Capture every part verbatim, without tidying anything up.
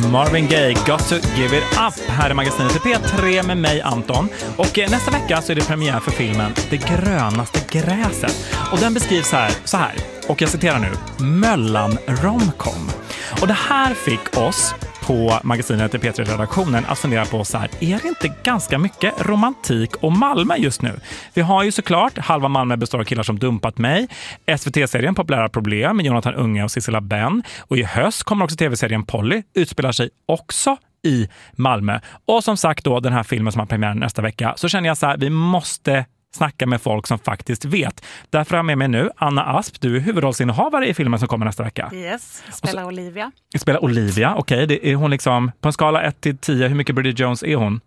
Marvin Gaye, Got to give it up. Här är magasinet P tre med mig, Anton. Och eh, nästa vecka så är det premiär för filmen Det grönaste gräset. Och den beskrivs här, så här. Och jag citerar nu. Möllan romcom. Och det här fick oss på magasinet i P tre-redaktionen att fundera på så här, är det inte ganska mycket romantik och Malmö just nu? Vi har ju såklart Halva Malmö består av killar som dumpat mig, S V T-serien Populära problem med Jonathan Unge och Sissela Ben, och i höst kommer också tv-serien Polly, utspelar sig också i Malmö. Och som sagt då, den här filmen som har premiär nästa vecka, så känner jag så här, vi måste snacka med folk som faktiskt vet. Därför har jag med mig nu Anna Asp. Du är huvudrollsinnehavare i filmen som kommer nästa vecka. Yes, spelar så, Olivia. Spelar Olivia, okej. Okay. Är hon liksom, på en skala ett till tio, hur mycket Bridget Jones är hon?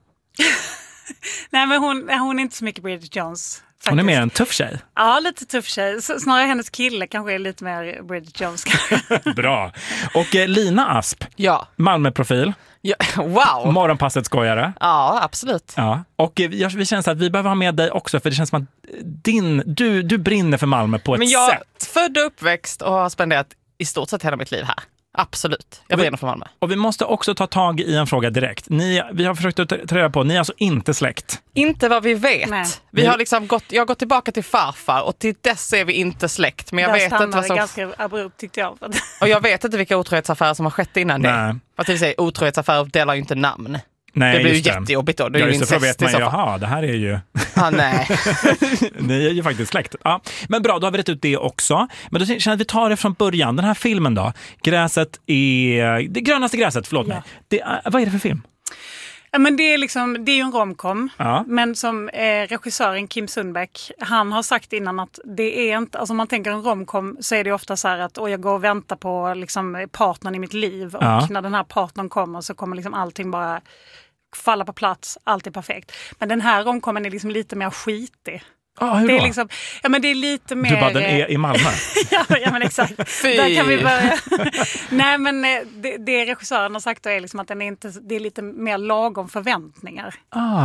Nej, men hon, hon är inte så mycket Bridget Jones. Faktiskt. Hon är mer en tuff tjej. Ja, lite tuff tjej. Snarare hennes kille kanske är lite mer Bridget Jones. Bra. Och eh, Lina Asp. Ja. Malmö-profil. Ja, wow. Morgonpasset skojare. Ja, absolut. Ja. Och eh, jag, vi känner att vi behöver ha med dig också, för det känns som att din, du, du brinner för Malmö på ett Men jag sätt. född och uppväxt och har spenderat i stort sett hela mitt liv här. Absolut. Jag brinner för Malmö. Och vi måste också ta tag i en fråga direkt. Ni, vi har försökt att ta reda på, ni är alltså inte släkt. Inte vad vi vet. Nej. Vi har liksom gått, jag har gått tillbaka till farfar och till dess är vi inte släkt. Men jag Där vet inte vad som... ganska abrupt, tyckte jag. Och jag vet inte vilka otrohetsaffärer som har skett innan Nej. det. Vad till säga, otrohetsaffärer delar ju inte namn. Nej, det blir ju just det. jättejobbigt då. Det är ja, ju just det, incest vet man, i så fall. jaha, det här är ju... Ah, nej. Ni är ju faktiskt släkt. Ja. Men bra, då har vi rätt ut det också. Men då känner jag att vi tar det från början. Den här filmen då, Gräset är... Det grönaste gräset, förlåt Ja. mig. Det är, vad är det för film? Ja, men det är liksom, det är ju en romcom, Ja. men som eh, regissören Kim Sundbäck, han har sagt innan att det är inte, alltså om man tänker en romcom så är det ofta så här att och jag går och väntar på liksom partnern i mitt liv, och Ja. när den här partnern kommer så kommer liksom allting bara falla på plats, allt är perfekt. Men den här romcomen är liksom lite mer skitig. Ah, hur Det då? är liksom, ja men det är lite mer... Du bara, den är i Malmö. ja, ja men exakt. Fy. Där kan vi börja. Nej men eh, det, det regissören har sagt då är liksom att den är inte, det är lite mer lagom förväntningar. Ah.